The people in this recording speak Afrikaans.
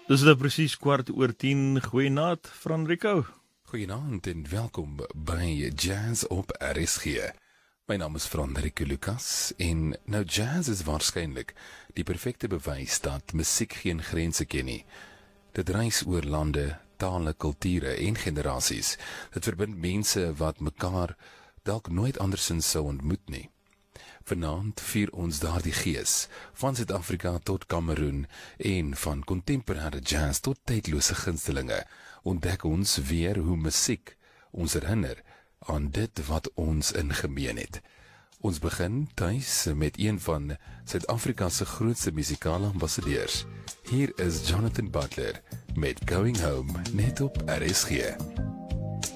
Dis nou presies 10:15, goeienaand, Franrico. Goeienaand en welkom by Jazz op RSG. My naam is Franrico Lucas en nou jazz is waarskynlik die perfekte bewys dat musiek geen grense ken nie. Dit reis oor lande, tale, kulture en generasies. Dit verbind mense wat mekaar dalk nooit andersins sou ontmoet nie. Vanaand vier ons daardie gees, van Suid-Afrika tot Kameroen en van contemporary jazz tot tydlose gunstelinge, ontdek ons weer hoe musiek ons herinner aan dit wat ons in gemeen het. Ons begin tuis met een van Suid-Afrika se grootste musikale ambassadeurs. Hier is Jonathan Butler met Going Home net op RSG.